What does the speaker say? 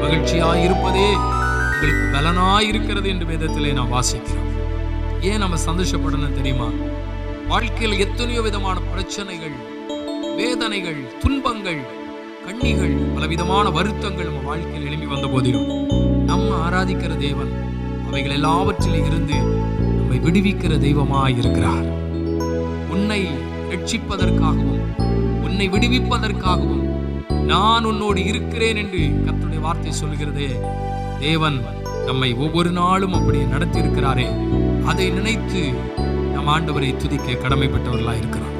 மகிழ்ச்சியாய் இருப்பதே உங்களுக்கு பலனாய் இருக்கிறது என்று வேதத்திலே நாம் வாசிக்கிறோம். ஏன் நம்ம சந்தோஷப்படணும் தெரியுமா? வாழ்க்கையில் எத்தனையோ விதமான பிரச்சனைகள், வேதனைகள், துன்பங்கள், கண்ணிகள், பலவிதமான வருத்தங்கள் நம்ம வாழ்க்கையில் எழும்பி வந்த போதிலும் நம்ம ஆராதிக்கிற தேவன் அவைகள் எல்லாவற்றிலும் இருந்து நம்மை விடுவிக்கிற தெய்வமாய் இருக்கிறார். உன்னை ரட்சிப்பதற்காகவும் உன்னை விடுவிப்பதற்காகவும் நான் உன்னோடு இருக்கிறேன் என்று கர்த்தருடைய வார்த்தை சொல்கிறதே. தேவன் நம்மை ஒவ்வொரு நாளும் அப்படி நடத்தி இருக்கிறாரே, அதை நினைத்து நம் ஆண்டவரை துதிக்க கடமைப்பட்டவர்களாய் இருக்கிறார்.